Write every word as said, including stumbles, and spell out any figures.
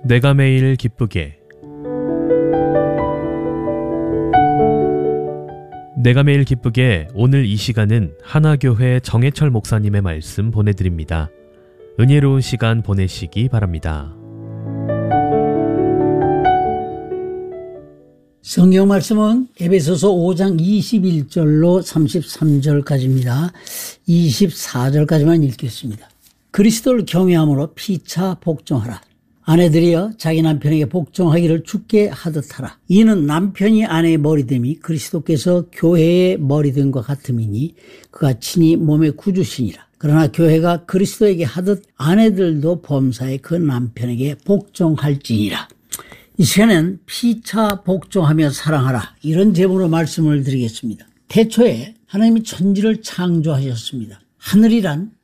내가 매일 기쁘게. 내가 매일 기쁘게 오늘 이 시간은 하나교회 정해철 목사님의 말씀 보내드립니다. 은혜로운 시간 보내시기 바랍니다. 성경 말씀은 에베소서 오 장 이십일 절로 삼십삼 절까지입니다. 이십사 절까지만 읽겠습니다. 그리스도를 경외함으로 피차 복종하라. 아내들이여 자기 남편에게 복종하기를 주께 하듯 하라. 이는 남편이 아내의 머리됨이 그리스도께서 교회의 머리됨과 같음이니 그가 친히 몸의 구주시니라. 그러나 교회가 그리스도에게 하듯 아내들도 범사에 그 남편에게 복종할지니라. 이 시간엔 피차 복종하며 사랑하라, 이런 제목으로 말씀을 드리겠습니다. 태초에 하나님이 천지를 창조하셨습니다. 하늘이란